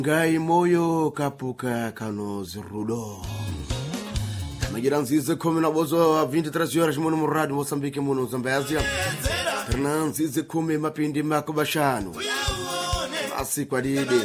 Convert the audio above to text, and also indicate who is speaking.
Speaker 1: Ngai moyo kapuka kano zrudo. Majiranzize kumi na bozo 23 horas muno mu rádio Moçambique muno Zambésia. Fernanzize kumi mapindi makubashano. Asi kwa dide.